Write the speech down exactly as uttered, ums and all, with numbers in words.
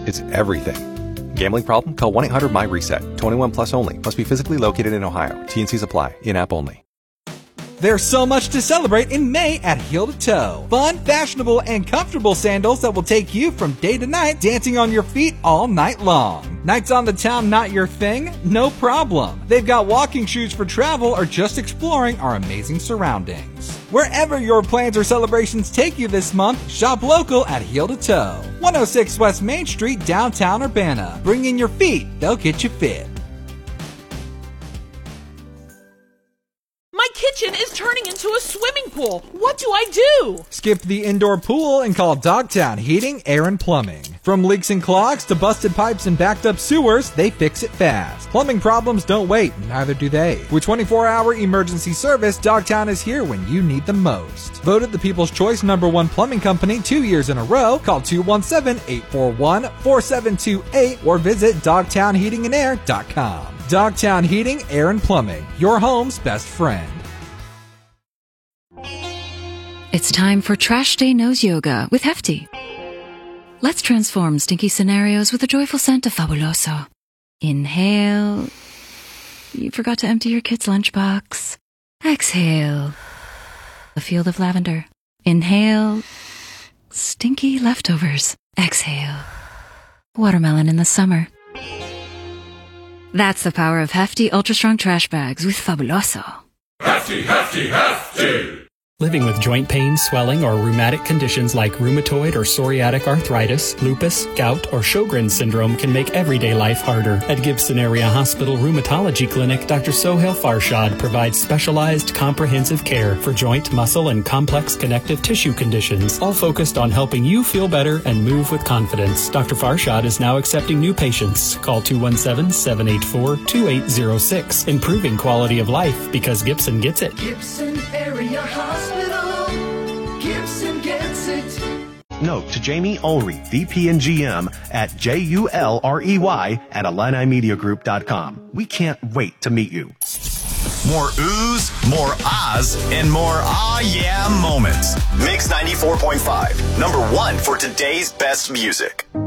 It's everything. Gambling problem? Call one eight hundred my reset. twenty-one plus only. Must be physically located in Ohio. T N Cs apply. In-app only. There's so much to celebrate in May at Heel to Toe. Fun, fashionable, and comfortable sandals that will take you from day to night, dancing on your feet all night long. Nights on the town not your thing? No problem. They've got walking shoes for travel or just exploring our amazing surroundings. Wherever your plans or celebrations take you this month, shop local at Heel to Toe. one oh six West Main Street, downtown Urbana. Bring in your feet, they'll get you fit. My kitchen is turning into a swimming pool. What do I do? Skip the indoor pool and call Dogtown Heating, Air, and Plumbing. From leaks and clogs to busted pipes and backed up sewers, they fix it fast. Plumbing problems don't wait, neither do they. With twenty-four hour emergency service, Dogtown is here when you need them most. Voted the People's Choice number one plumbing company two years in a row. Call two one seven, eight four one, four seven two eight or visit dogtown heating and air dot com. Dogtown Heating, Air, and Plumbing, your home's best friend. It's time for Trash Day Nose Yoga with Hefty. Let's transform stinky scenarios with a joyful scent of Fabuloso. Inhale. You forgot to empty your kid's lunchbox. Exhale. A field of lavender. Inhale. Stinky leftovers. Exhale. Watermelon in the summer. That's the power of Hefty Ultra Strong Trash Bags with Fabuloso. Hefty, hefty, hefty! Living with joint pain, swelling, or rheumatic conditions like rheumatoid or psoriatic arthritis, lupus, gout, or Sjogren's syndrome can make everyday life harder. At Gibson Area Hospital Rheumatology Clinic, Doctor Sohail Farshad provides specialized comprehensive care for joint, muscle, and complex connective tissue conditions, all focused on helping you feel better and move with confidence. Doctor Farshad is now accepting new patients. Call two one seven, seven eight four, two eight zero six, improving quality of life because Gibson gets it. Gibson Area Hospital. Gibson gets it. Note to Jamie Ulrey, V P and G M at J U L R E Y at Illini Media Group dot com. We can't wait to meet you. More oohs, more ahs, and more ah yeah moments. Mix ninety-four point five, number one for today's best music.